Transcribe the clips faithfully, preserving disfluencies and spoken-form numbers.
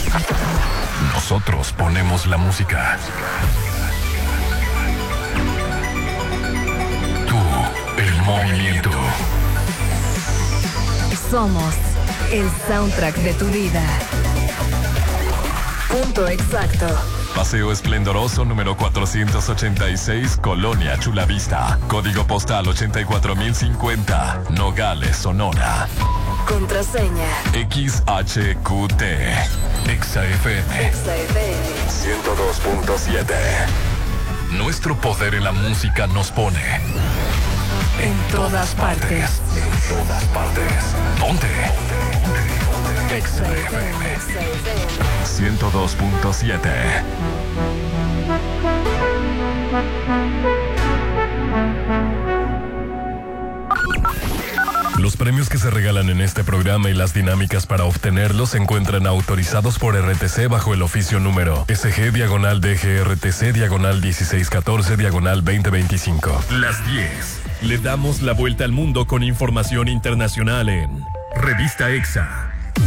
Nosotros ponemos la música. Tú, el movimiento. Somos el soundtrack de tu vida. Punto exacto. Paseo Esplendoroso número cuatrocientos ochenta y seis, Colonia Chulavista. Código postal ochenta y cuatro mil cincuenta, Nogales, Sonora. Contraseña X H Q T. Exa F M. Exa F M ciento dos punto siete. Nuestro poder en la música nos pone en todas partes. En todas partes. ¿Dónde? Exa F M ciento dos punto siete. Los premios que se regalan en este programa y las dinámicas para obtenerlos se encuentran autorizados por R T C bajo el oficio número S G diagonal D G R T C diagonal dieciséis catorce diagonal veinte veinticinco. Las diez. Le damos la vuelta al mundo con información internacional en Revista Exa.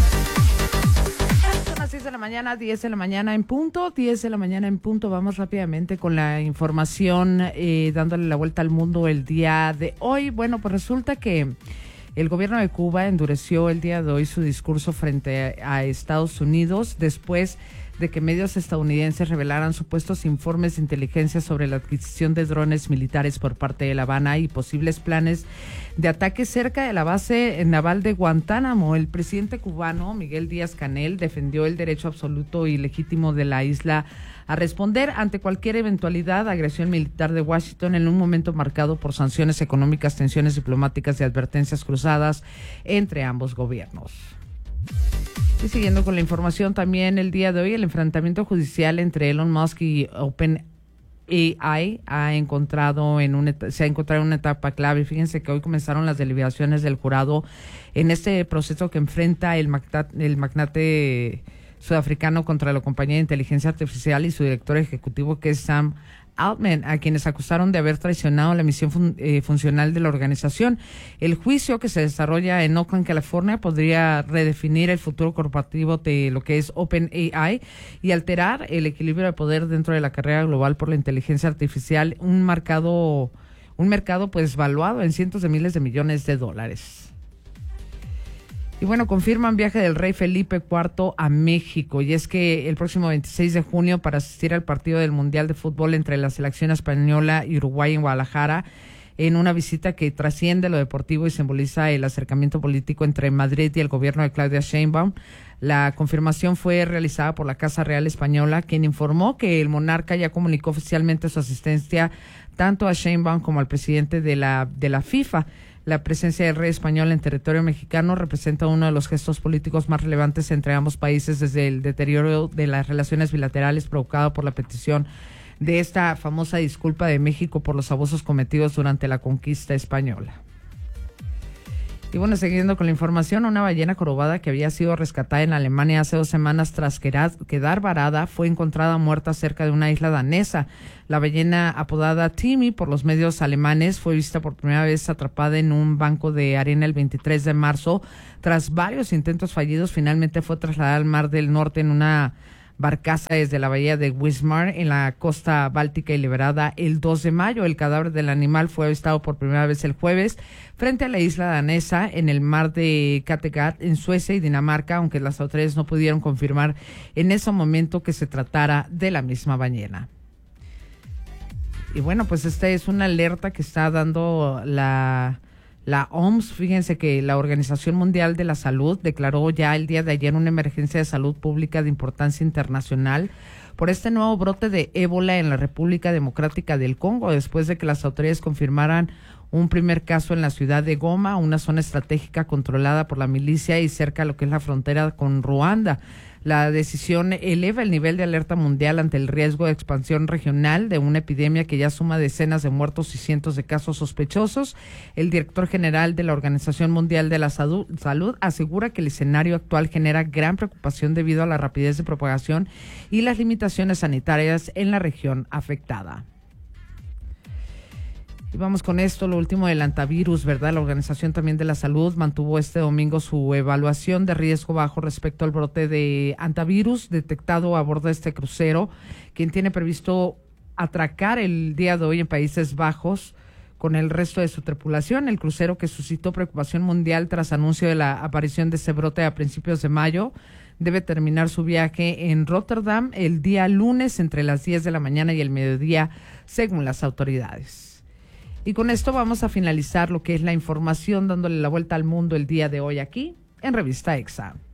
seis de la mañana, diez de la mañana en punto, diez de la mañana en punto. Vamos rápidamente con la información, eh, dándole la vuelta al mundo el día de hoy. Bueno, pues resulta que el gobierno de Cuba endureció el día de hoy su discurso frente a, a Estados Unidos después de que medios estadounidenses revelaran supuestos informes de inteligencia sobre la adquisición de drones militares por parte de La Habana y posibles planes de ataque cerca de la base naval de Guantánamo. El presidente cubano, Miguel Díaz-Canel, defendió el derecho absoluto y legítimo de la isla a responder ante cualquier eventualidad de agresión militar de Washington en un momento marcado por sanciones económicas, tensiones diplomáticas y advertencias cruzadas entre ambos gobiernos. Y siguiendo con la información, también el día de hoy el enfrentamiento judicial entre Elon Musk y OpenAI ha encontrado en una, se ha encontrado en una etapa clave. Fíjense que hoy comenzaron las deliberaciones del jurado en este proceso que enfrenta el magnate, el magnate sudafricano contra la compañía de inteligencia artificial y su director ejecutivo, que es Sam Altman, a quienes acusaron de haber traicionado la misión fun- eh, funcional de la organización. El juicio, que se desarrolla en Oakland, California, podría redefinir el futuro corporativo de lo que es OpenAI y alterar el equilibrio de poder dentro de la carrera global por la inteligencia artificial, un mercado, un mercado pues valuado en cientos de miles de millones de dólares. Y bueno, confirman viaje del rey Felipe cuarto a México, y es que el próximo veintiséis de junio, para asistir al partido del Mundial de Fútbol entre la selección española y Uruguay en Guadalajara, en una visita que trasciende lo deportivo y simboliza el acercamiento político entre Madrid y el gobierno de Claudia Sheinbaum. La confirmación fue realizada por la Casa Real Española, quien informó que el monarca ya comunicó oficialmente su asistencia tanto a Sheinbaum como al presidente de la, de la FIFA. La presencia del rey español en territorio mexicano representa uno de los gestos políticos más relevantes entre ambos países desde el deterioro de las relaciones bilaterales provocado por la petición de esta famosa disculpa de México por los abusos cometidos durante la conquista española. Y bueno, siguiendo con la información, una ballena jorobada que había sido rescatada en Alemania hace dos semanas tras quedar varada fue encontrada muerta cerca de una isla danesa. La ballena, apodada Timmy por los medios alemanes, fue vista por primera vez atrapada en un banco de arena el veintitrés de marzo. Tras varios intentos fallidos, finalmente fue trasladada al Mar del Norte en una barcaza desde la bahía de Wismar en la costa báltica y liberada el dos de mayo. El cadáver del animal fue avistado por primera vez el jueves frente a la isla danesa en el mar de Kattegat en Suecia y Dinamarca, aunque las autoridades no pudieron confirmar en ese momento que se tratara de la misma ballena. Y bueno, pues esta es una alerta que está dando la La O M S. Fíjense que la Organización Mundial de la Salud declaró ya el día de ayer una emergencia de salud pública de importancia internacional por este nuevo brote de ébola en la República Democrática del Congo, después de que las autoridades confirmaran un primer caso en la ciudad de Goma, una zona estratégica controlada por la milicia y cerca de lo que es la frontera con Ruanda. La decisión eleva el nivel de alerta mundial ante el riesgo de expansión regional de una epidemia que ya suma decenas de muertos y cientos de casos sospechosos. El director general de la Organización Mundial de la Salud asegura que el escenario actual genera gran preocupación debido a la rapidez de propagación y las limitaciones sanitarias en la región afectada. Y vamos con esto, lo último del antivirus, ¿verdad? La Organización también de la Salud mantuvo este domingo su evaluación de riesgo bajo respecto al brote de antivirus detectado a bordo de este crucero, quien tiene previsto atracar el día de hoy en Países Bajos con el resto de su tripulación. El crucero, que suscitó preocupación mundial tras anuncio de la aparición de ese brote a principios de mayo, debe terminar su viaje en Rotterdam el día lunes entre las diez de la mañana y el mediodía, según las autoridades. Y con esto vamos a finalizar lo que es la información, dándole la vuelta al mundo el día de hoy aquí en Revista Exa.